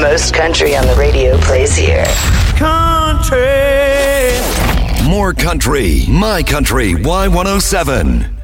Most country on the radio plays here. Country. More country. My Country Y107.